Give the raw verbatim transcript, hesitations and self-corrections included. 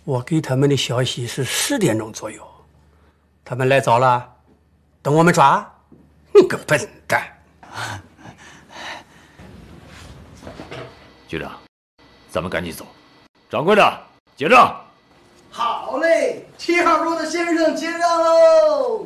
我给他们的消息是十点钟左右，他们来早了，等我们抓。你个笨蛋！ 局长，咱们赶紧走。掌柜的，结账。 好嘞，七号桌的先生结账喽。